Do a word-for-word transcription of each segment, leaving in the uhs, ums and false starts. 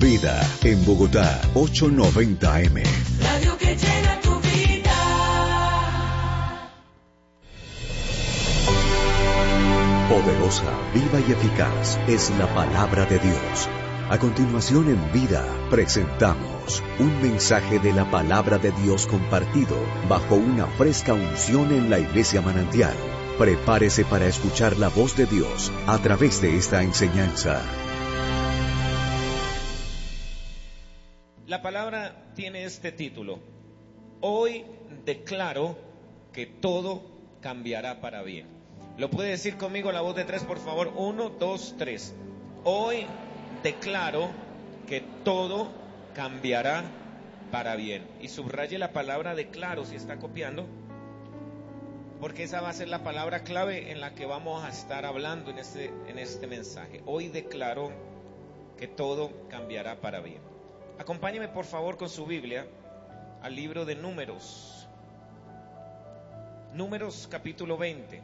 Vida, en Bogotá, ochocientos noventa eme. Radio que llena tu vida. Poderosa, viva y eficaz es la palabra de Dios. A continuación en Vida presentamos un mensaje de la palabra de Dios compartido bajo una fresca unción en la Iglesia Manantial. Prepárese para escuchar la voz de Dios a través de esta enseñanza. La palabra tiene este título: Hoy declaro que todo cambiará para bien. ¿Lo puede decir conmigo la voz de tres, por favor? Uno, dos, tres. Hoy declaro que todo cambiará para bien. Y subraye la palabra declaro si está copiando, porque esa va a ser la palabra clave en la que vamos a estar hablando en este, en este mensaje. Hoy declaro que todo cambiará para bien. Acompáñeme por favor con su Biblia al libro de Números. Números capítulo veinte.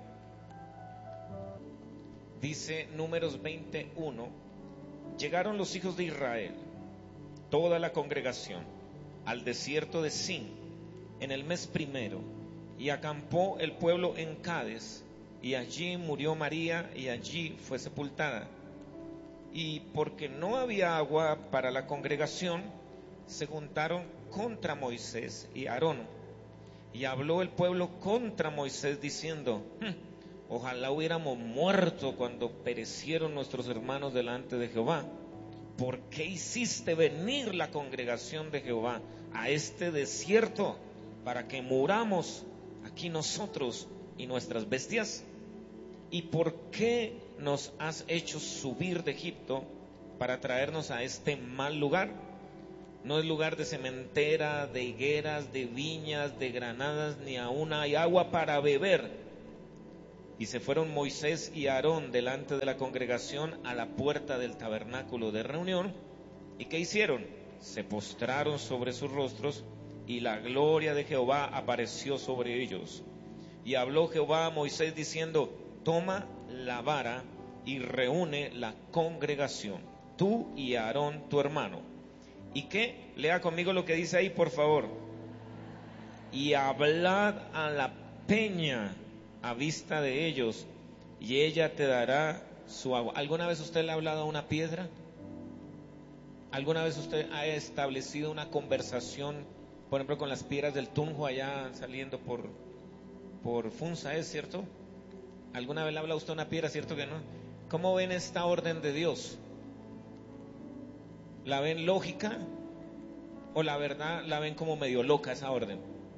Dice Números veintiuno: llegaron los hijos de Israel, toda la congregación, al desierto de Sin en el mes primero, y acampó el pueblo en Cades, y allí murió María, y allí fue sepultada. Y porque no había agua para la congregación, se juntaron contra Moisés y Aarón, y habló el pueblo contra Moisés diciendo: hm, ojalá hubiéramos muerto cuando perecieron nuestros hermanos delante de Jehová. ¿Por qué hiciste venir la congregación de Jehová a este desierto para que muramos aquí nosotros y nuestras bestias? ¿Y por qué nos has hecho subir de Egipto para traernos a este mal lugar? No es lugar de sementera, de higueras, de viñas, de granadas, ni aún hay agua para beber. Y se fueron Moisés y Aarón delante de la congregación a la puerta del tabernáculo de reunión. ¿Y qué hicieron? Se postraron sobre sus rostros, y la gloria de Jehová apareció sobre ellos. Y habló Jehová a Moisés diciendo: toma la vara y reúne la congregación, tú y Aarón tu hermano. ¿Y qué? Lea conmigo lo que dice ahí, por favor. Y hablad a la peña a vista de ellos, y ella te dará su agua. ¿Alguna vez usted le ha hablado a una piedra? ¿Alguna vez usted ha establecido una conversación, por ejemplo, con las piedras del Tunjo allá saliendo por, por Funza, ¿es cierto? ¿Alguna vez le habla usted a una piedra, cierto que no? ¿Cómo ven esta orden de Dios? ¿La ven lógica o la verdad la ven como medio loca esa orden?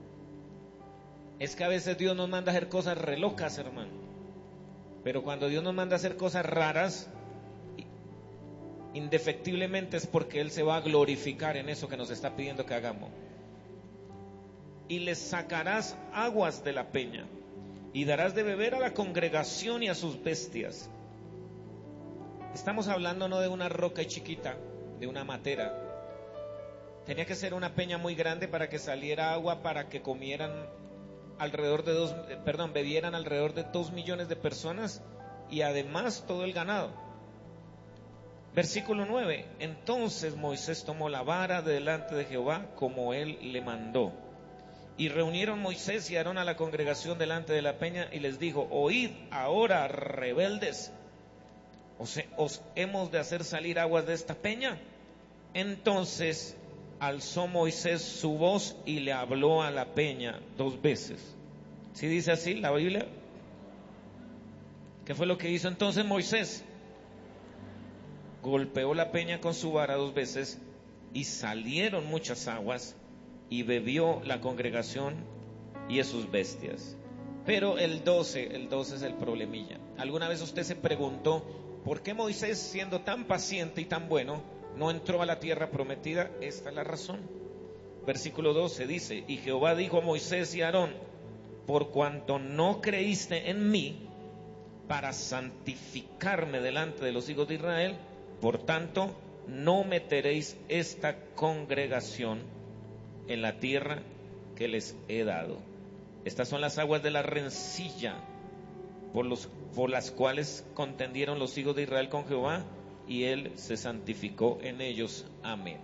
Es que a veces Dios nos manda a hacer cosas re locas, hermano. Pero cuando Dios nos manda a hacer cosas raras, indefectiblemente es porque Él se va a glorificar en eso que nos está pidiendo que hagamos. Y les sacarás aguas de la peña, y darás de beber a la congregación y a sus bestias. Estamos hablando no de una roca chiquita, de una matera. Tenía que ser una peña muy grande para que saliera agua, para que comieran alrededor de dos, perdón, bebieran alrededor de dos millones de personas, y además todo el ganado. Versículo nueve: entonces Moisés tomó la vara de delante de Jehová como él le mandó. Y reunieron Moisés y Aarón a la congregación delante de la peña, y les dijo: oíd ahora, rebeldes, ¿os, os hemos de hacer salir aguas de esta peña? Entonces alzó Moisés su voz y le habló a la peña dos veces. ¿Sí dice así la Biblia? ¿Qué fue lo que hizo entonces Moisés? Golpeó la peña con su vara dos veces, y salieron muchas aguas, y bebió la congregación y a sus bestias. Pero el doce, el doce es el problemilla. ¿Alguna vez usted se preguntó por qué Moisés, siendo tan paciente y tan bueno, no entró a la tierra prometida? Esta es la razón. Versículo doce dice: y Jehová dijo a Moisés y a Aarón: por cuanto no creíste en mí para santificarme delante de los hijos de Israel, por tanto no meteréis esta congregación en la tierra que les he dado. Estas son las aguas de la rencilla por, los, por las cuales contendieron los hijos de Israel con Jehová, y Él se santificó en ellos. Amén.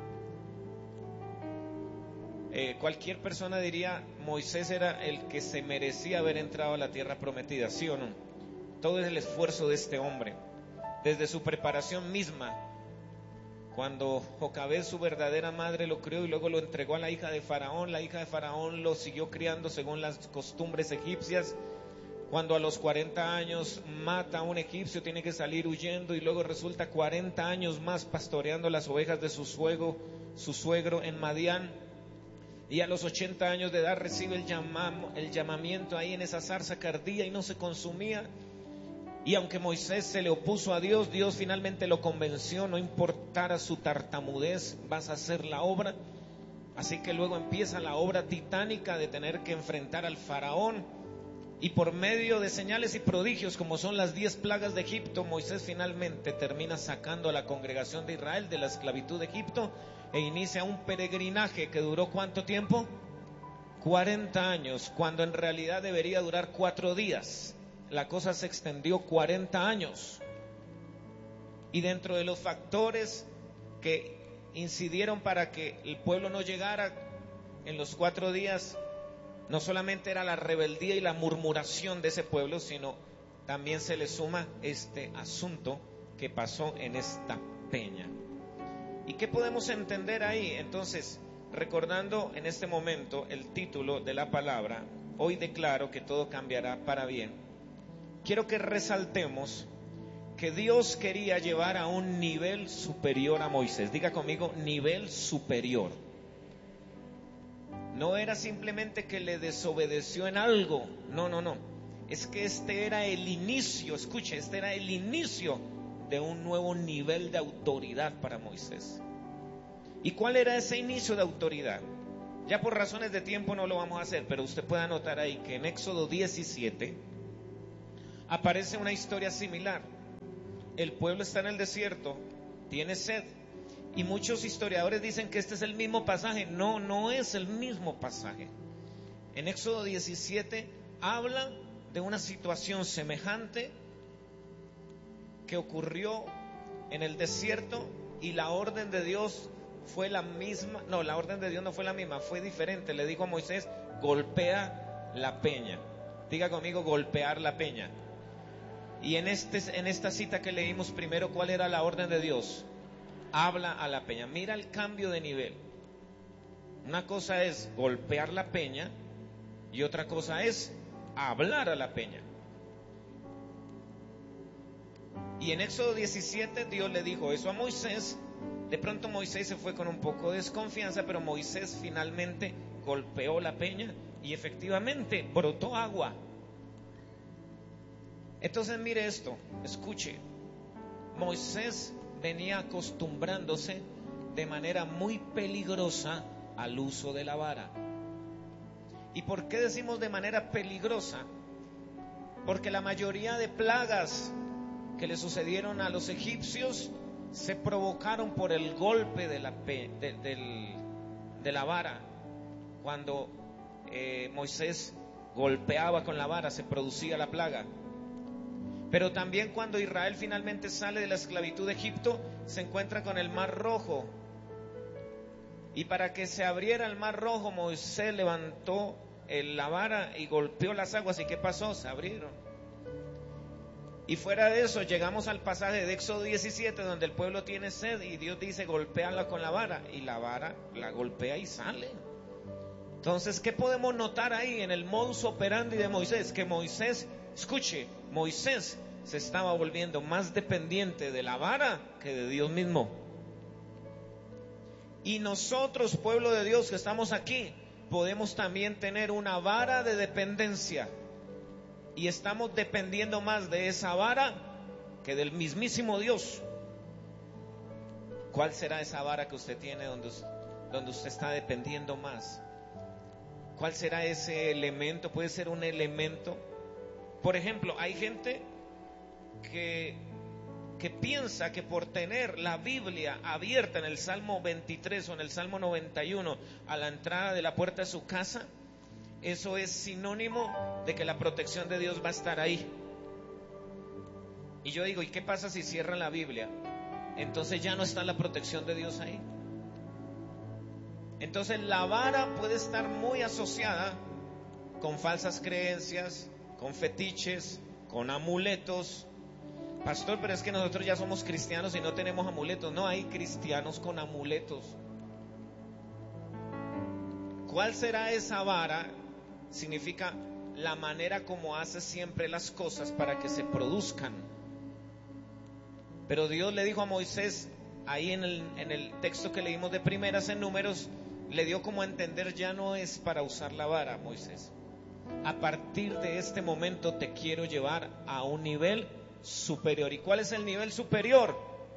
Eh, cualquier persona diría, Moisés era el que se merecía haber entrado a la tierra prometida, ¿sí o no? Todo es el esfuerzo de este hombre, desde su preparación misma, cuando Jocabed, su verdadera madre, lo crió y luego lo entregó a la hija de Faraón. La hija de Faraón lo siguió criando según las costumbres egipcias. Cuando a los cuarenta años mata a un egipcio, tiene que salir huyendo y luego resulta cuarenta años más pastoreando las ovejas de su suegro, su suegro en Madián. Y a los ochenta años de edad recibe el, llamam, el llamamiento ahí en esa zarza que ardía y no se consumía. Y aunque Moisés se le opuso a Dios, Dios finalmente lo convenció, no importara su tartamudez, vas a hacer la obra. Así que luego empieza la obra titánica de tener que enfrentar al faraón. Y por medio de señales y prodigios, como son las diez plagas de Egipto, Moisés finalmente termina sacando a la congregación de Israel de la esclavitud de Egipto e inicia un peregrinaje que duró ¿cuánto tiempo? cuarenta años, cuando en realidad debería durar cuatro días. La cosa se extendió cuarenta años. Y dentro de los factores que incidieron para que el pueblo no llegara en los cuatro días, no solamente era la rebeldía y la murmuración de ese pueblo, sino también se le suma este asunto que pasó en esta peña. ¿Y qué podemos entender ahí? Entonces, recordando en este momento el título de la palabra, hoy declaro que todo cambiará para bien. Quiero que resaltemos que Dios quería llevar a un nivel superior a Moisés. Diga conmigo, nivel superior. No era simplemente que le desobedeció en algo, no, no, no. Es que este era el inicio, escuche, este era el inicio de un nuevo nivel de autoridad para Moisés. ¿Y cuál era ese inicio de autoridad? Ya por razones de tiempo no lo vamos a hacer, pero usted puede anotar ahí que en Éxodo diecisiete aparece una historia similar. El pueblo está en el desierto, tiene sed. Y muchos historiadores dicen que este es el mismo pasaje. No, no es el mismo pasaje. En Éxodo diecisiete habla de una situación semejante que ocurrió en el desierto y la orden de Dios fue la misma. No, la orden de Dios no fue la misma, fue diferente. Le dijo a Moisés, golpea la peña. Diga conmigo, golpear la peña. Y en, este, en esta cita que leímos primero, ¿cuál era la orden de Dios? Habla a la peña. Mira el cambio de nivel. Una cosa es golpear la peña y otra cosa es hablar a la peña. Y en Éxodo diecisiete Dios le dijo eso a Moisés. De pronto Moisés se fue con un poco de desconfianza, pero Moisés finalmente golpeó la peña y efectivamente brotó agua. Entonces mire esto, escuche. Moisés venía acostumbrándose de manera muy peligrosa al uso de la vara. ¿Y por qué decimos de manera peligrosa? Porque la mayoría de plagas que le sucedieron a los egipcios se provocaron por el golpe de la, pe, de, del, de la vara. Cuando eh, Moisés golpeaba con la vara se producía la plaga. Pero también cuando Israel finalmente sale de la esclavitud de Egipto, se encuentra con el Mar Rojo. Y para que se abriera el Mar Rojo, Moisés levantó el, la vara y golpeó las aguas. ¿Y qué pasó? Se abrieron. Y fuera de eso, llegamos al pasaje de Éxodo diecisiete, donde el pueblo tiene sed y Dios dice, golpéala con la vara. Y la vara la golpea y sale. Entonces, ¿qué podemos notar ahí en el modus operandi de Moisés? Que Moisés, escuche, Moisés se estaba volviendo más dependiente de la vara que de Dios mismo. Y nosotros, pueblo de Dios que estamos aquí, podemos también tener una vara de dependencia. Y estamos dependiendo más de esa vara que del mismísimo Dios. ¿Cuál será esa vara que usted tiene donde, donde usted está dependiendo más? ¿Cuál será ese elemento? Puede ser un elemento. Por ejemplo, hay gente que, que piensa que por tener la Biblia abierta en el Salmo veintitrés o en el Salmo noventa y uno a la entrada de la puerta de su casa, eso es sinónimo de que la protección de Dios va a estar ahí. Y yo digo, ¿y qué pasa si cierran la Biblia? Entonces ya no está la protección de Dios ahí. Entonces la vara puede estar muy asociada con falsas creencias, con fetiches, con amuletos. Pastor, pero es que nosotros ya somos cristianos y no tenemos amuletos. No, hay cristianos con amuletos. ¿Cuál será esa vara? Significa la manera como hace siempre las cosas para que se produzcan. Pero Dios le dijo a Moisés, ahí en el, en el texto que leímos de primeras en Números, le dio como a entender, ya no es para usar la vara, Moisés. A partir de este momento te quiero llevar a un nivel superior. ¿Y cuál es el nivel superior?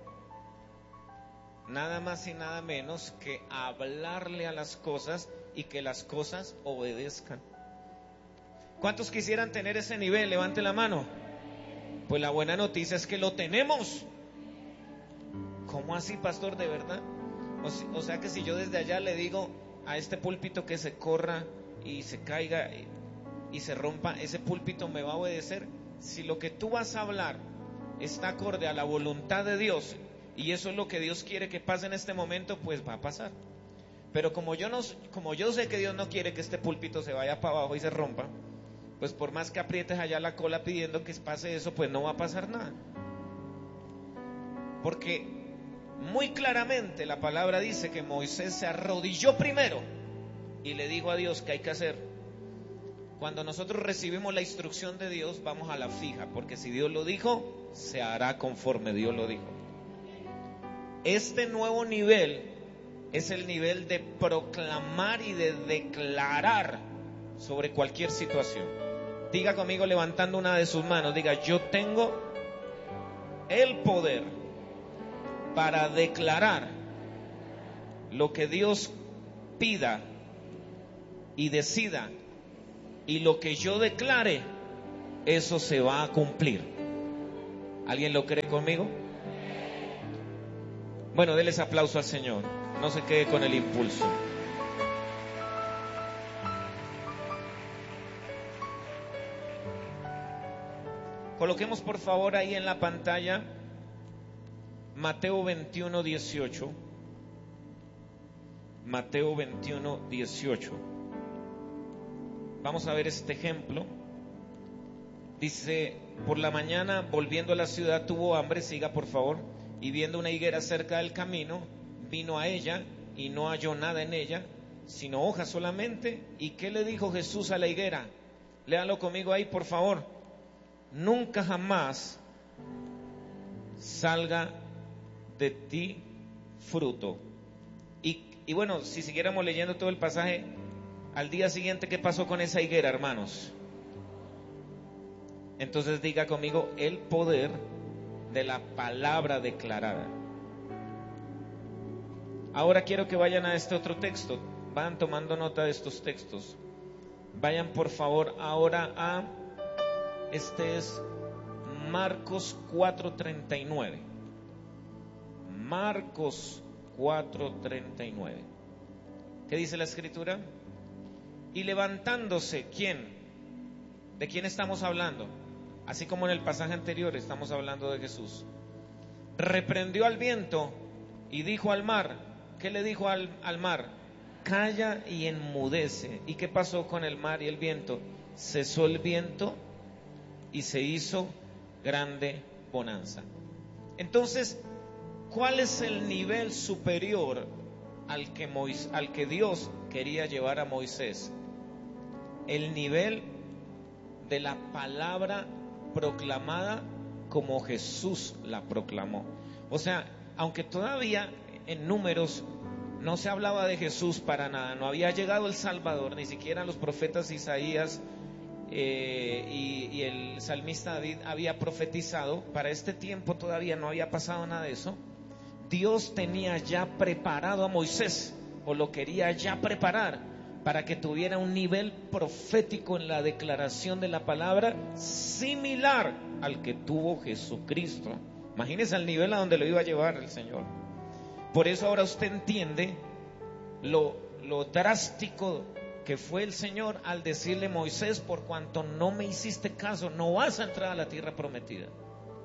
Nada más y nada menos que hablarle a las cosas y que las cosas obedezcan. ¿Cuántos quisieran tener ese nivel? Levante la mano. Pues la buena noticia es que lo tenemos. ¿Cómo así, pastor? ¿De verdad? O, si, o sea que si yo desde allá le digo a este púlpito que se corra y se caiga y, y se rompa, ¿ese púlpito me va a obedecer? Si lo que tú vas a hablar está acorde a la voluntad de Dios y eso es lo que Dios quiere que pase en este momento, pues va a pasar. Pero como yo, no, como yo sé que Dios no quiere que este púlpito se vaya para abajo y se rompa, pues por más que aprietes allá la cola pidiendo que pase eso, pues no va a pasar nada. Porque muy claramente la palabra dice que Moisés se arrodilló primero y le dijo a Dios qué hay que hacer. Cuando nosotros recibimos la instrucción de Dios, vamos a la fija, porque si Dios lo dijo, se hará conforme Dios lo dijo. Este nuevo nivel es el nivel de proclamar y de declarar sobre cualquier situación. Diga conmigo levantando una de sus manos, diga, yo tengo el poder para declarar lo que Dios pida y decida, y lo que yo declare, eso se va a cumplir. ¿Alguien lo cree conmigo? Bueno, denles aplauso al Señor. No se quede con el impulso. Coloquemos por favor ahí en la pantalla Mateo veintiuno, dieciocho. Mateo veintiuno, dieciocho. Vamos a ver este ejemplo. Dice, por la mañana volviendo a la ciudad tuvo hambre, siga por favor, y viendo una higuera cerca del camino, vino a ella y no halló nada en ella, sino hojas solamente. ¿Y qué le dijo Jesús a la higuera? Léalo conmigo ahí por favor. Nunca jamás salga de ti fruto. Y, y bueno, si siguiéramos leyendo todo el pasaje, al día siguiente, ¿qué pasó con esa higuera, hermanos? Entonces diga conmigo, el poder de la palabra declarada. Ahora quiero que vayan a este otro texto. Van tomando nota de estos textos. Vayan por favor ahora a, este es Marcos cuatro treinta y nueve. Marcos cuatro treinta y nueve. ¿Qué dice la escritura? Y levantándose, ¿quién? ¿De quién estamos hablando? Así como en el pasaje anterior estamos hablando de Jesús. Reprendió al viento y dijo al mar. ¿Qué le dijo al, al mar? Calla y enmudece. ¿Y qué pasó con el mar y el viento? Cesó el viento y se hizo grande bonanza. Entonces, ¿cuál es el nivel superior al que, Mois, al que Dios quería llevar a Moisés? El nivel de la palabra proclamada como Jesús la proclamó. O sea, aunque todavía en Números no se hablaba de Jesús para nada, no había llegado el Salvador, ni siquiera los profetas Isaías eh, y, y el salmista David había profetizado, para este tiempo todavía no había pasado nada de eso. Dios tenía ya preparado a Moisés, o lo quería ya preparar, para que tuviera un nivel profético en la declaración de la palabra similar al que tuvo Jesucristo. Imagínese el nivel a donde lo iba a llevar el Señor. Por eso ahora usted entiende lo, lo drástico que fue el Señor al decirle: Moisés, por cuanto no me hiciste caso, no vas a entrar a la tierra prometida.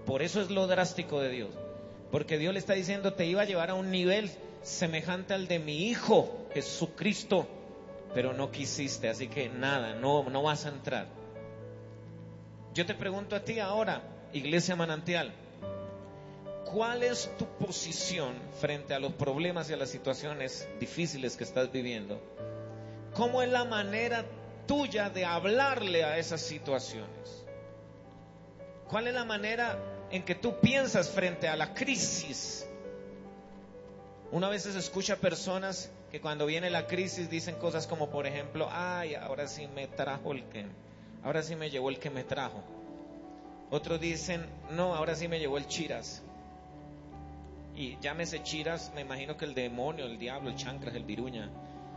Por eso es lo drástico de Dios. Porque Dios le está diciendo, te iba a llevar a un nivel semejante al de mi Hijo Jesucristo, pero no quisiste, así que nada, no, no vas a entrar. Yo te pregunto a ti ahora, Iglesia Manantial, ¿cuál es tu posición frente a los problemas y a las situaciones difíciles que estás viviendo? ¿Cómo es la manera tuya de hablarle a esas situaciones? ¿Cuál es la manera en que tú piensas frente a la crisis? Una vez se escucha personas que cuando viene la crisis dicen cosas como, por ejemplo, ay, ahora sí me trajo el que, ahora sí me llevó el que me trajo. Otros dicen, no, ahora sí me llevó el chiras. Y llámese chiras, me imagino que el demonio, el diablo, el chancras, el viruña.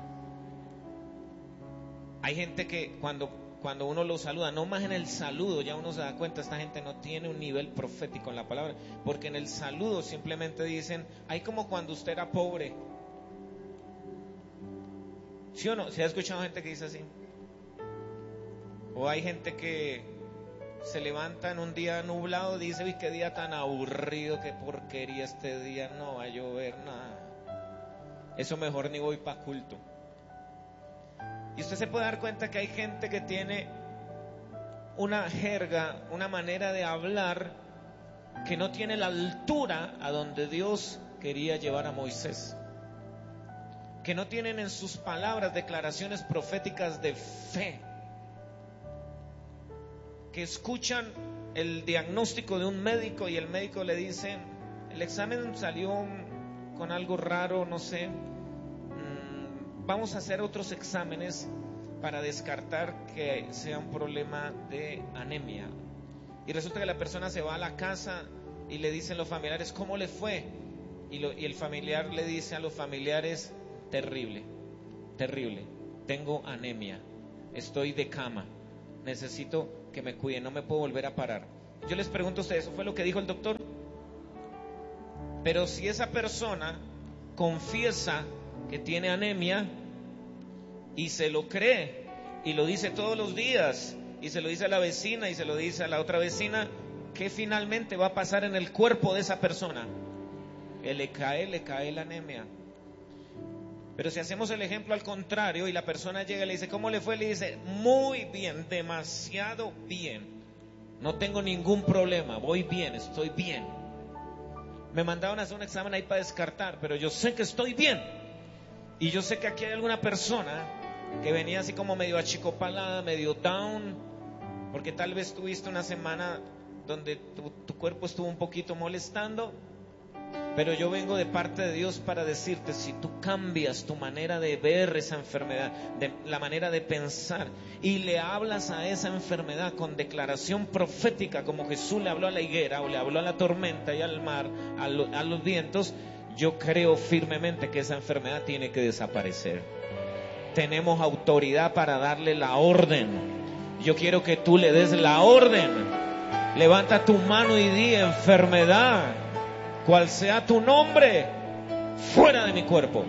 Hay gente que cuando, cuando uno lo saluda, no más en el saludo, ya uno se da cuenta, esta gente no tiene un nivel profético en la palabra, porque en el saludo simplemente dicen, hay como cuando usted era pobre. ¿Sí o no? ¿Se ha escuchado gente que dice así? O hay gente que se levanta en un día nublado y dice, uy, qué día tan aburrido, qué porquería este día, no va a llover nada, eso mejor ni voy para culto. Y usted se puede dar cuenta que hay gente que tiene una jerga, una manera de hablar que no tiene la altura a donde Dios quería llevar a Moisés, que no tienen en sus palabras declaraciones proféticas de fe, que escuchan el diagnóstico de un médico y el médico le dice, el examen salió con algo raro, no sé, vamos a hacer otros exámenes para descartar que sea un problema de anemia. Y resulta que la persona se va a la casa y le dicen los familiares, ¿cómo le fue? Y, lo, y el familiar le dice a los familiares, terrible, terrible, tengo anemia, estoy de cama, necesito que me cuiden, no me puedo volver a parar. Yo les pregunto a ustedes, ¿eso fue lo que dijo el doctor? Pero si esa persona confiesa que tiene anemia y se lo cree y lo dice todos los días y se lo dice a la vecina y se lo dice a la otra vecina, ¿qué finalmente va a pasar en el cuerpo de esa persona? Que le cae, le cae la anemia. Pero si hacemos el ejemplo al contrario y la persona llega y le dice, ¿cómo le fue? Le dice, muy bien, demasiado bien, no tengo ningún problema, voy bien, estoy bien. Me mandaron a hacer un examen ahí para descartar, pero yo sé que estoy bien. Y yo sé que aquí hay alguna persona que venía así como medio achicopalada, medio down, porque tal vez tuviste una semana donde tu, tu cuerpo estuvo un poquito molestando. Pero yo vengo de parte de Dios para decirte, si tú cambias tu manera de ver esa enfermedad, de, la manera de pensar, y le hablas a esa enfermedad con declaración profética, como Jesús le habló a la higuera, o le habló a la tormenta y al mar, a, lo, a los vientos, yo creo firmemente que esa enfermedad tiene que desaparecer. Tenemos autoridad para darle la orden. Yo quiero que tú le des la orden. Levanta tu mano y di, enfermedad, cual sea tu nombre, fuera de mi cuerpo.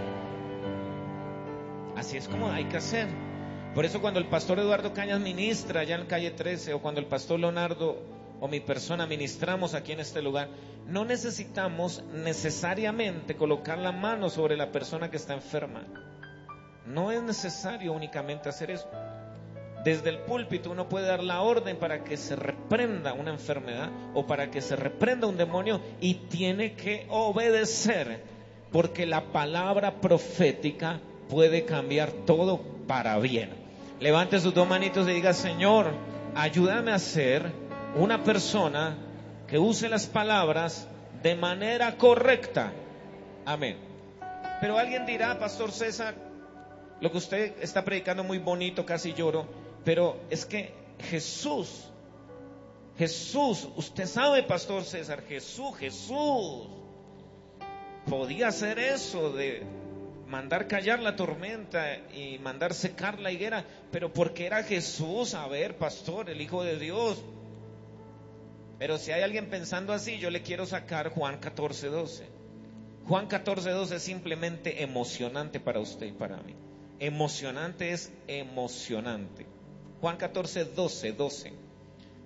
Así es como hay que hacer. Por eso cuando el pastor Eduardo Cañas ministra allá en calle trece, o cuando el pastor Leonardo o mi persona ministramos aquí en este lugar, no necesitamos necesariamente colocar la mano sobre la persona que está enferma. No es necesario únicamente hacer eso. Desde el púlpito uno puede dar la orden para que se reprenda una enfermedad o para que se reprenda un demonio, y tiene que obedecer, porque la palabra profética puede cambiar todo para bien. Levante sus dos manitos y diga, Señor, ayúdame a ser una persona que use las palabras de manera correcta. Amén. Pero alguien dirá, Pastor César, lo que usted está predicando muy bonito, casi lloro. Pero es que Jesús, Jesús, usted sabe, Pastor César, Jesús, Jesús podía hacer eso de mandar callar la tormenta y mandar secar la higuera, pero porque era Jesús, a ver, Pastor, el Hijo de Dios. Pero si hay alguien pensando así, yo le quiero sacar Juan catorce doce. Juan catorce doce es simplemente emocionante para usted y para mí. Emocionante es emocionante. Juan catorce doce doce.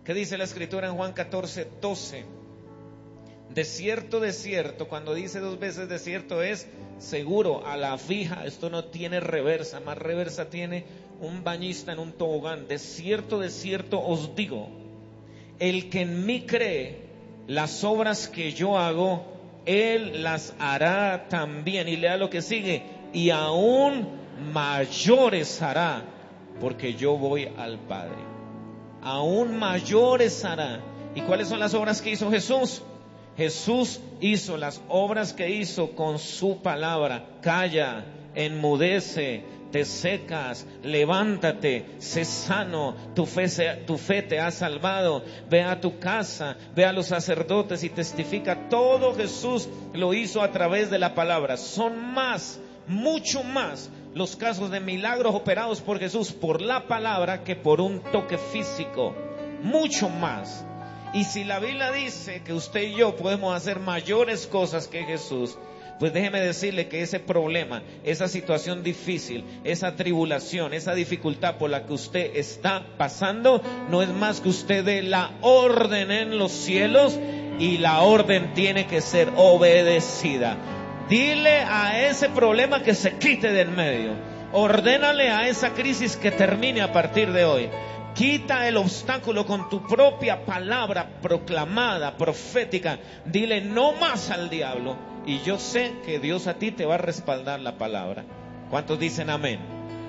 ¿Qué dice la Escritura en Juan catorce, doce? De cierto, de cierto, cuando dice dos veces de cierto es seguro, a la fija, esto no tiene reversa, más reversa tiene un bañista en un tobogán. De cierto, de cierto os digo, el que en mí cree, las obras que yo hago, él las hará también. Y lea lo que sigue, y aún mayores hará, porque yo voy al Padre. Aún mayores hará. ¿Y cuáles son las obras que hizo Jesús? Jesús hizo las obras que hizo con su palabra. Calla, enmudece, te secas, levántate, sé sano, tu fe, se, tu fe te ha salvado. Ve a tu casa, ve a los sacerdotes y testifica. Todo Jesús lo hizo a través de la palabra. Son más, mucho más los casos de milagros operados por Jesús por la palabra que por un toque físico. Mucho más. Y si la Biblia dice que usted y yo podemos hacer mayores cosas que Jesús, pues déjeme decirle que ese problema, esa situación difícil, esa tribulación, esa dificultad por la que usted está pasando, no es más que usted dé la orden en los cielos, y la orden tiene que ser obedecida. Dile a ese problema que se quite del medio. Ordénale a esa crisis que termine a partir de hoy. Quita el obstáculo con tu propia palabra proclamada, profética. Dile no más al diablo. Y yo sé que Dios a ti te va a respaldar la palabra. ¿Cuántos dicen amén?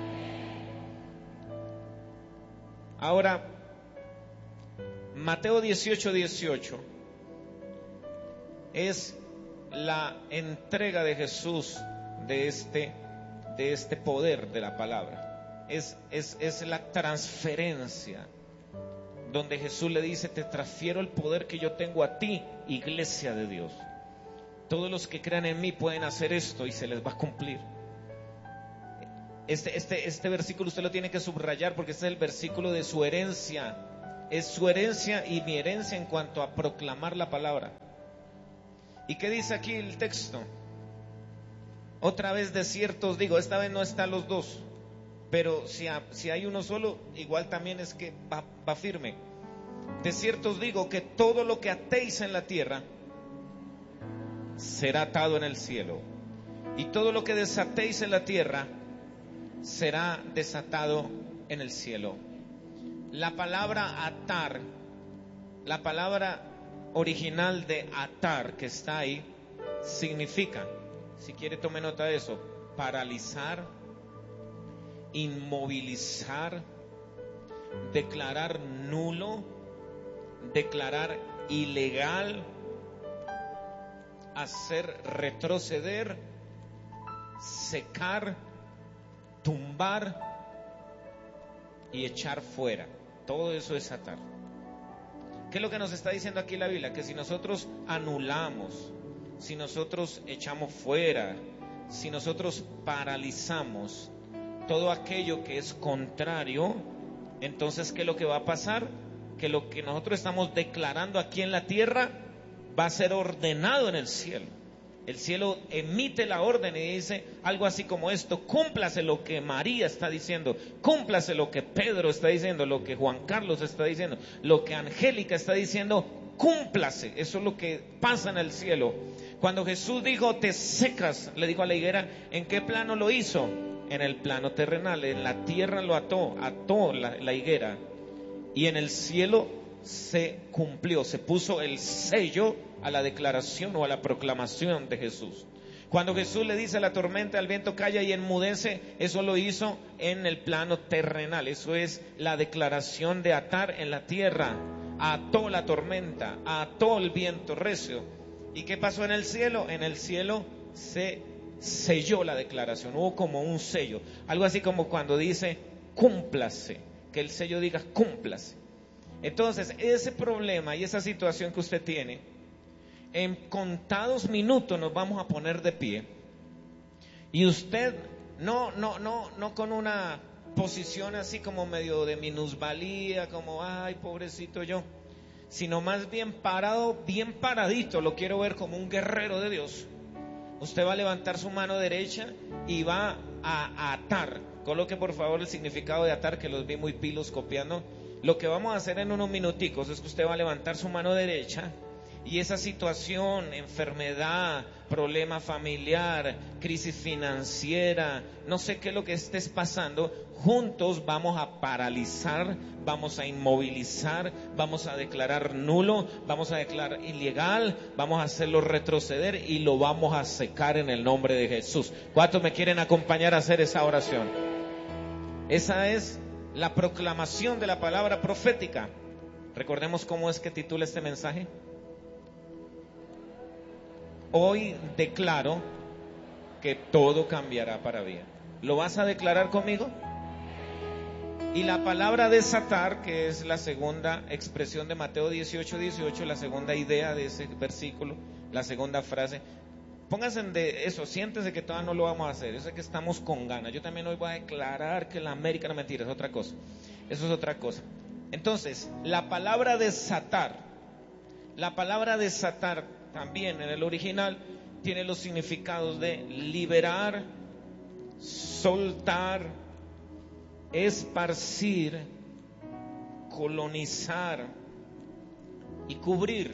Ahora, Mateo dieciocho, dieciocho es la entrega de Jesús de este, de este poder de la palabra. Es, es, es la transferencia, donde Jesús le dice: te transfiero el poder que yo tengo a ti, iglesia de Dios. Todos los que crean en mí pueden hacer esto y se les va a cumplir. Este, este, este versículo usted lo tiene que subrayar, porque este es el versículo de su herencia. Es su herencia y mi herencia en cuanto a proclamar la palabra. ¿Y qué dice aquí el texto? Otra vez de cierto os digo, esta vez no están los dos. Pero si, ha, si hay uno solo, igual también es que va, va firme. De cierto os digo que todo lo que atéis en la tierra será atado en el cielo, y todo lo que desatéis en la tierra será desatado en el cielo. La palabra atar, la palabra original de atar que está ahí, significa, si quiere tome nota de eso, paralizar, inmovilizar, declarar nulo, declarar ilegal, hacer retroceder, secar, tumbar y echar fuera. Todo eso es atar. ¿Qué es lo que nos está diciendo aquí la Biblia? Que si nosotros anulamos, si nosotros echamos fuera, si nosotros paralizamos todo aquello que es contrario, entonces ¿qué es lo que va a pasar? Que lo que nosotros estamos declarando aquí en la tierra va a ser ordenado en el cielo. El cielo emite la orden y dice algo así como esto: cúmplase lo que María está diciendo, cúmplase lo que Pedro está diciendo, lo que Juan Carlos está diciendo, lo que Angélica está diciendo, cúmplase. Eso es lo que pasa en el cielo. Cuando Jesús dijo te secas, le dijo a la higuera, ¿en qué plano lo hizo? En el plano terrenal. En la tierra lo ató, ató la, la higuera, y en el cielo se cumplió, se puso el sello a la declaración o a la proclamación de Jesús. Cuando Jesús le dice a la tormenta, al viento, calla y enmudece, eso lo hizo en el plano terrenal. Eso es la declaración de atar en la tierra. Ató la tormenta, ató el viento recio. ¿Y qué pasó en el cielo? En el cielo se selló la declaración, hubo como un sello, algo así como cuando dice cúmplase, que el sello diga cúmplase. Entonces ese problema y esa situación que usted tiene, en contados minutos nos vamos a poner de pie, y usted no, no, no, no con una posición así como medio de minusvalía, como ay pobrecito yo, sino más bien parado, bien paradito. Lo quiero ver como un guerrero de Dios. Usted va a levantar su mano derecha y va a, a atar. Coloque por favor el significado de atar, que los vi muy pilos copiando. Lo que vamos a hacer en unos minuticos es que usted va a levantar su mano derecha y esa situación, enfermedad, problema familiar, crisis financiera, no sé qué es lo que estés pasando, juntos vamos a paralizar, vamos a inmovilizar, vamos a declarar nulo, vamos a declarar ilegal, vamos a hacerlo retroceder y lo vamos a secar en el nombre de Jesús. ¿Cuántos me quieren acompañar a hacer esa oración? Esa es la proclamación de la palabra profética. Recordemos cómo es que titula este mensaje. Hoy declaro que todo cambiará para bien. ¿Lo vas a declarar conmigo? Y la palabra desatar, que es la segunda expresión de Mateo dieciocho, dieciocho, la segunda idea de ese versículo, la segunda frase. Pónganse de eso, siéntense que todavía no lo vamos a hacer. Yo sé que estamos con ganas. Yo también hoy voy a declarar que la América no mentira, es otra cosa. Eso es otra cosa. Entonces, la palabra desatar, la palabra desatar también en el original tiene los significados de liberar, soltar, esparcir, colonizar y cubrir.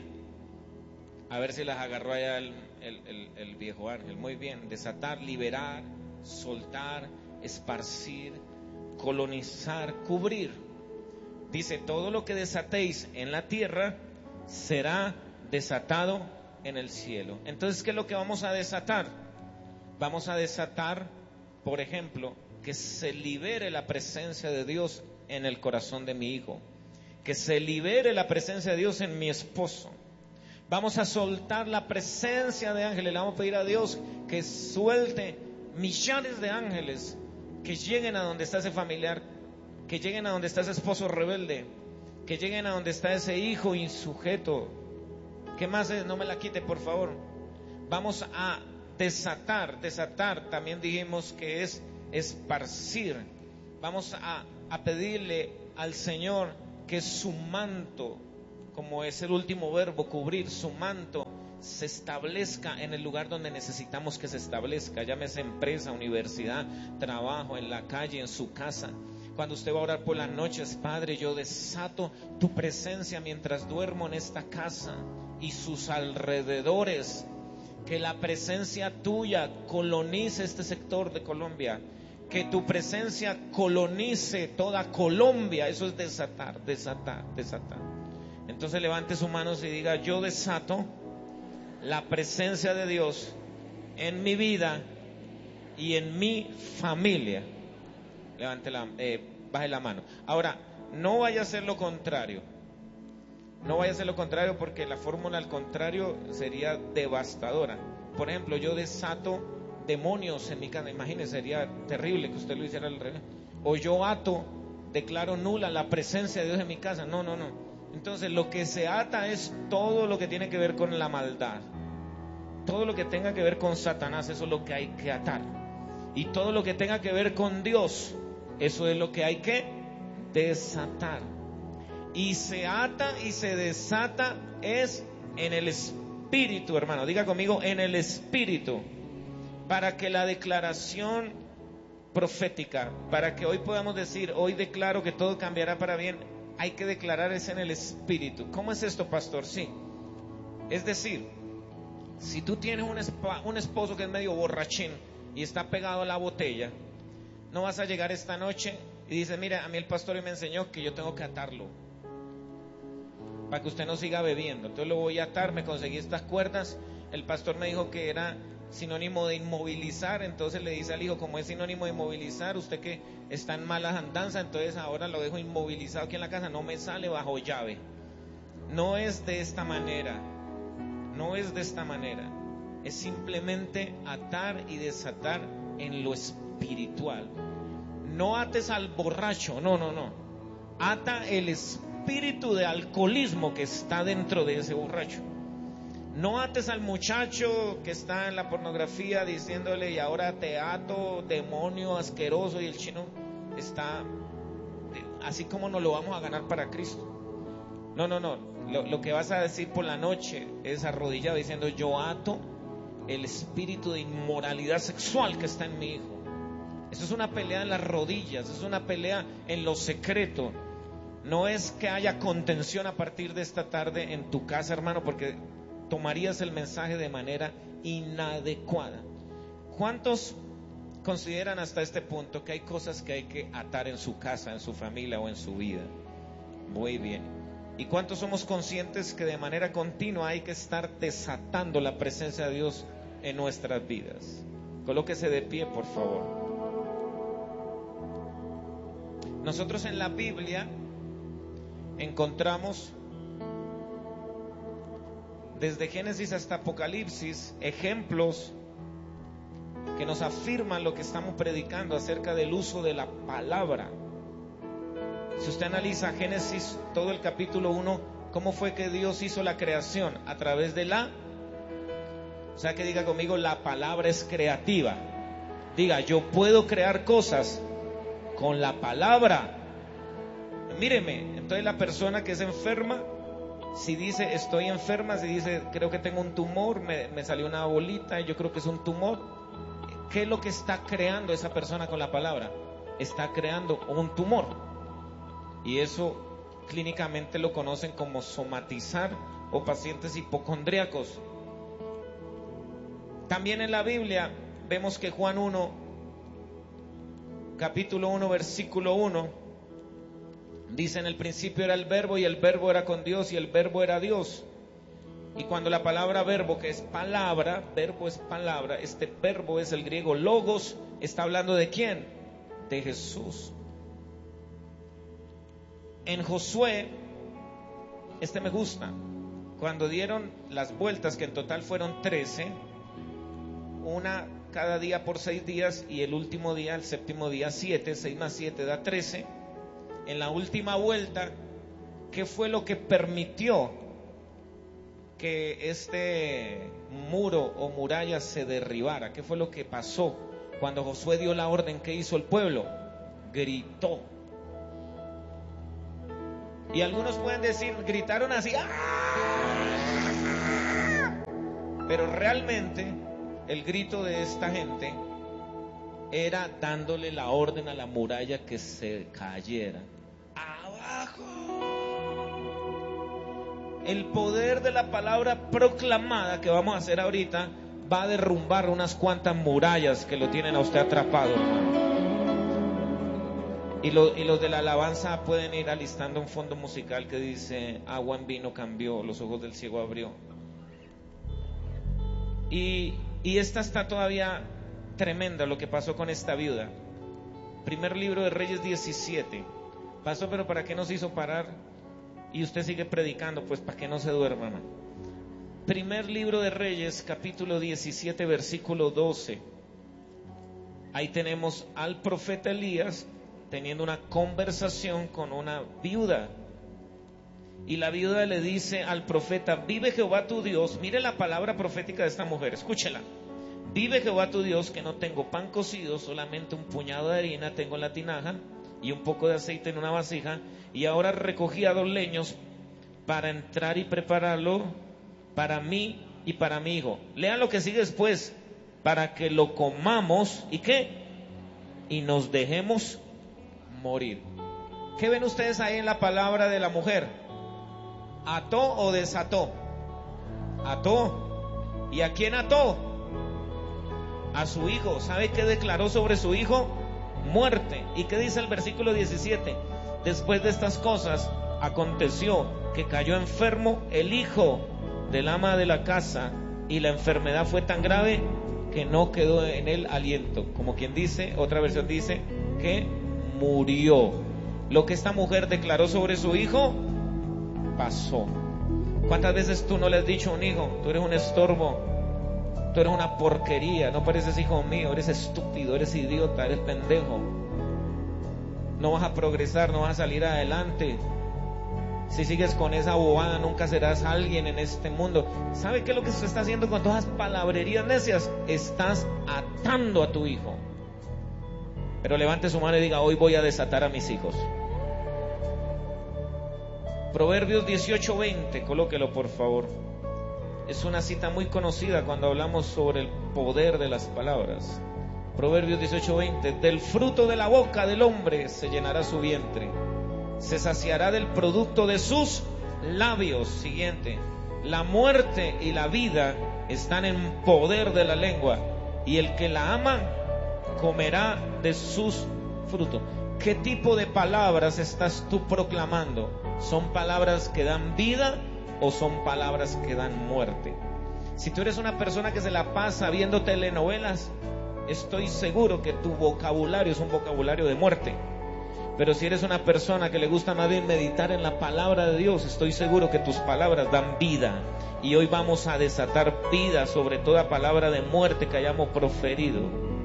A ver si las agarró allá el, el, el, el viejo ángel. Muy bien, desatar, liberar, soltar, esparcir, colonizar, cubrir. Dice, todo lo que desatéis en la tierra será desatado en el cielo. Entonces, ¿qué es lo que vamos a desatar? Vamos a desatar, por ejemplo, que se libere la presencia de Dios en el corazón de mi hijo, que se libere la presencia de Dios en mi esposo. Vamos a soltar la presencia de ángeles. Le vamos a pedir a Dios que suelte millares de ángeles que lleguen a donde está ese familiar, que lleguen a donde está ese esposo rebelde, que lleguen a donde está ese hijo insujeto. ¿Qué más es? No me la quite, por favor. Vamos a desatar, desatar, también dijimos que es esparcir. Vamos a, a pedirle al Señor que su manto, como es el último verbo, cubrir, su manto se establezca en el lugar donde necesitamos que se establezca, llámese empresa, universidad, trabajo, en la calle, en su casa. Cuando usted va a orar por las noches, Padre, yo desato tu presencia mientras duermo en esta casa y sus alrededores, que la presencia tuya colonice este sector de Colombia, que tu presencia colonice toda Colombia. Eso es desatar, desatar, desatar. Entonces levante sus manos y diga, yo desato la presencia de Dios en mi vida y en mi familia. Levante la, eh, baje la mano. Ahora, no vaya a hacer lo contrario. No vaya a hacer lo contrario, porque la fórmula al contrario sería devastadora. Por ejemplo, yo desato demonios en mi casa. Imagínese, sería terrible que usted lo hiciera al revés. O yo ato, declaro nula la presencia de Dios en mi casa. No, no, no. Entonces, lo que se ata es todo lo que tiene que ver con la maldad. Todo lo que tenga que ver con Satanás, eso es lo que hay que atar. Y todo lo que tenga que ver con Dios, eso es lo que hay que desatar. Y se ata y se desata es en el espíritu, hermano. Diga conmigo, en el espíritu. Para que la declaración profética, para que hoy podamos decir, hoy declaro que todo cambiará para bien, hay que declarar es en el espíritu. ¿Cómo es esto, pastor? Sí. Es decir, si tú tienes un, esp- un esposo que es medio borrachín y está pegado a la botella, no vas a llegar esta noche y dices, mira, a mí el pastor me enseñó que yo tengo que atarlo para que usted no siga bebiendo. Entonces lo voy a atar, me conseguí estas cuerdas. El pastor me dijo que era sinónimo de inmovilizar. Entonces le dice al hijo, como es sinónimo de inmovilizar, usted que está en malas andanzas, entonces ahora lo dejo inmovilizado aquí en la casa, no me sale bajo llave. No es de esta manera. No es de esta manera. Es simplemente atar y desatar en lo espiritual. No ates al borracho, no, no, no. Ata el espíritu de alcoholismo que está dentro de ese borracho. No ates al muchacho que está en la pornografía diciéndole, y ahora te ato, demonio asqueroso, y el chino está así como nos lo vamos a ganar para Cristo. No, no, no. Lo, lo que vas a decir por la noche es arrodillado diciendo, yo ato el espíritu de inmoralidad sexual que está en mi hijo. Eso es una pelea en las rodillas, es una pelea en lo secreto. No es que haya contención a partir de esta tarde en tu casa, hermano, porque tomarías el mensaje de manera inadecuada. ¿Cuántos consideran hasta este punto que hay cosas que hay que atar en su casa, en su familia o en su vida? Muy bien. ¿Y cuántos somos conscientes que de manera continua hay que estar desatando la presencia de Dios en nuestras vidas? Colóquese de pie, por favor. Nosotros en la Biblia encontramos desde Génesis hasta Apocalipsis ejemplos que nos afirman lo que estamos predicando acerca del uso de la palabra. Si usted analiza Génesis, todo el capítulo uno, ¿cómo fue que Dios hizo la creación? A través de la... O sea, que diga conmigo, la palabra es creativa. Diga, yo puedo crear cosas con la palabra. Míreme, entonces la persona que es enferma, si dice estoy enferma, si dice creo que tengo un tumor, me, me salió una bolita, yo creo que es un tumor, ¿qué es lo que está creando esa persona con la palabra? Está creando un tumor. Y eso clínicamente lo conocen como somatizar o pacientes hipocondríacos. También en la Biblia vemos que Juan uno, capítulo uno, versículo uno, dice: en el principio era el verbo y el verbo era con Dios y el verbo era Dios. Y cuando la palabra verbo, que es palabra, verbo es palabra, este verbo es el griego logos, está hablando ¿de quién? De Jesús. En Josué, este me gusta, cuando dieron las vueltas, que en total fueron trece, una cada día por seis días, y el último día, el séptimo día, siete, seis más siete da trece. En la última vuelta, ¿qué fue lo que permitió que este muro o muralla se derribara? ¿Qué fue lo que pasó cuando Josué dio la orden? ¿Qué hizo el pueblo? Gritó. Y algunos pueden decir, gritaron así, ¡ah! Pero realmente el grito de esta gente era dándole la orden a la muralla que se cayera. ¡Abajo! El poder de la palabra proclamada que vamos a hacer ahorita va a derrumbar unas cuantas murallas que lo tienen a usted atrapado, hermano. Y, lo, y los de la alabanza pueden ir alistando un fondo musical que dice: agua en vino cambió, los ojos del ciego abrió. Y, y esta está todavía tremenda, lo que pasó con esta viuda. Primer libro de Reyes diecisiete. Pasó, pero ¿para qué nos hizo parar? Y usted sigue predicando, pues ¿para qué no se duerma, hermano? Primer libro de Reyes, capítulo diecisiete, versículo doce. Ahí tenemos al profeta Elías teniendo una conversación con una viuda. Y la viuda le dice al profeta: vive Jehová tu Dios. Mire la palabra profética de esta mujer, escúchela. Vive Jehová tu Dios, que no tengo pan cocido, solamente un puñado de harina tengo en la tinaja y un poco de aceite en una vasija, y ahora recogí a dos leños para entrar y prepararlo para mí y para mi hijo. Lean lo que sigue después: para que lo comamos y qué, y nos dejemos morir. ¿Qué ven ustedes ahí en la palabra de la mujer? ¿Ató o desató? Ató. ¿Y a quién ató? A su hijo. ¿Sabe qué declaró sobre su hijo? Muerte. ¿Y qué dice el versículo diecisiete? Después de estas cosas aconteció que cayó enfermo el hijo del ama de la casa, y la enfermedad fue tan grave que no quedó en él aliento. Como quien dice, otra versión dice que murió. Lo que esta mujer declaró sobre su hijo pasó. ¿Cuántas veces tú no le has dicho a un hijo: tú eres un estorbo, tú eres una porquería, no pareces hijo mío, eres estúpido, eres idiota, eres pendejo, no vas a progresar, no vas a salir adelante, si sigues con esa bobada nunca serás alguien en este mundo? ¿Sabe qué es lo que se está haciendo con todas esas palabrerías necias? Estás atando a tu hijo. Pero levante su mano y diga: hoy voy a desatar a mis hijos. Proverbios dieciocho veinte, colóquelo por favor. Es una cita muy conocida cuando hablamos sobre el poder de las palabras. Proverbios dieciocho veinte: del fruto de la boca del hombre se llenará su vientre, se saciará del producto de sus labios. Siguiente. La muerte y la vida están en poder de la lengua, y el que la ama comerá de sus frutos. ¿Qué tipo de palabras estás tú proclamando? ¿Son palabras que dan vida o son palabras que dan muerte? Si tú eres una persona que se la pasa viendo telenovelas, estoy seguro que tu vocabulario es un vocabulario de muerte. Pero si eres una persona que le gusta más bien meditar en la palabra de Dios, estoy seguro que tus palabras dan vida. Y hoy vamos a desatar vida sobre toda palabra de muerte que hayamos proferido.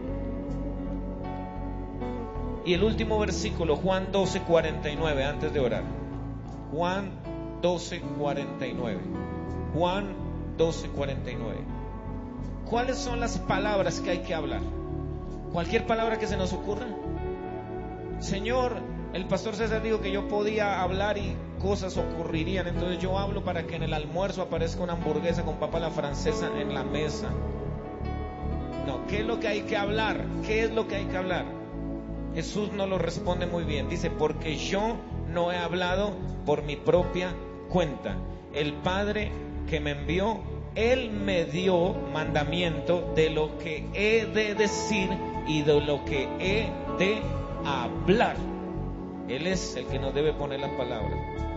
Y el último versículo, Juan doce, cuarenta y nueve, antes de orar. Juan doce, cuarenta y nueve. Juan doce, cuarenta y nueve. ¿Cuáles son las palabras que hay que hablar? Cualquier palabra que se nos ocurra. Señor, el pastor César dijo que yo podía hablar y cosas ocurrirían, entonces yo hablo para que en el almuerzo aparezca una hamburguesa con papa a la francesa en la mesa. No, ¿qué es lo que hay que hablar? ¿Qué es lo que hay que hablar? Jesús no lo responde muy bien. Dice, porque yo no he hablado por mi propia cuenta. El Padre que me envió, Él me dio mandamiento de lo que he de decir y de lo que he de hablar. Él es el que nos debe poner las palabras.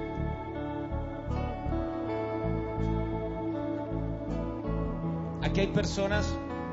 Aquí hay personas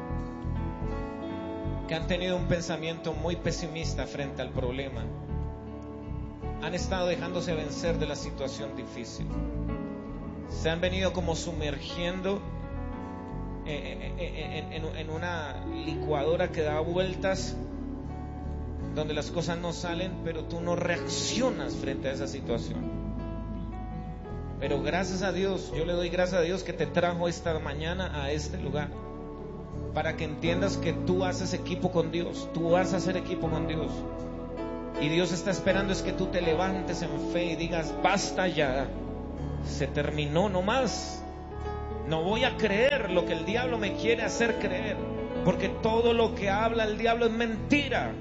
que han tenido un pensamiento muy pesimista frente al problema. Han estado dejándose vencer de la situación difícil. Se han venido como sumergiendo en, en, en, en una licuadora que da vueltas, donde las cosas no salen, pero tú no reaccionas frente a esa situación. Pero gracias a Dios, yo le doy gracias a Dios que te trajo esta mañana a este lugar, para que entiendas que tú haces equipo con Dios, tú vas a hacer equipo con Dios. Y Dios está esperando es que tú te levantes en fe y digas, basta ya, se terminó no más. No voy a creer lo que el diablo me quiere hacer creer, porque todo lo que habla el diablo es mentira.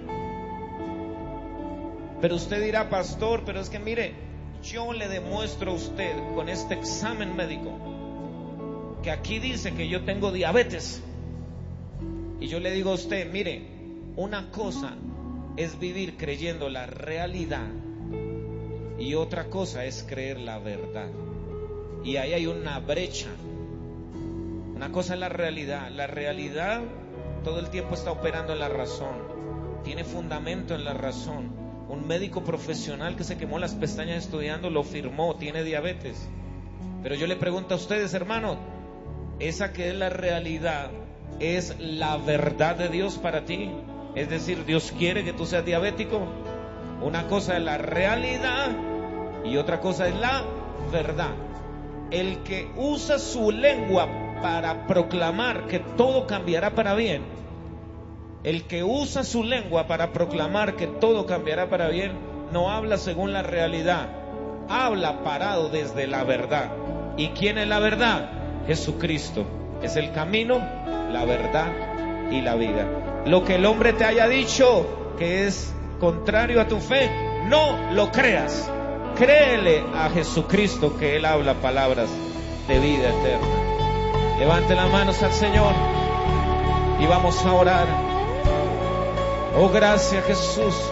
Pero usted dirá, pastor, pero es que mire, yo le demuestro a usted con este examen médico que aquí dice que yo tengo diabetes. Y yo le digo a usted, mire, una cosa es vivir creyendo la realidad y otra cosa es creer la verdad. Y ahí hay una brecha. Una cosa es la realidad. La realidad todo el tiempo está operando en la razón, tiene fundamento en la razón. Un médico profesional que se quemó las pestañas estudiando lo firmó, tiene diabetes. Pero yo le pregunto a ustedes, hermanos, ¿esa que es la realidad es la verdad de Dios para ti? Es decir, ¿Dios quiere que tú seas diabético? Una cosa es la realidad y otra cosa es la verdad. El que usa su lengua para proclamar que todo cambiará para bien, el que usa su lengua para proclamar que todo cambiará para bien, no habla según la realidad, habla parado desde la verdad. ¿Y quién es la verdad? Jesucristo es el camino, la verdad y la vida. Lo que el hombre te haya dicho que es contrario a tu fe, no lo creas. Créele a Jesucristo que Él habla palabras de vida eterna. Levante las manos al Señor y vamos a orar. Oh, gracias, Jesús.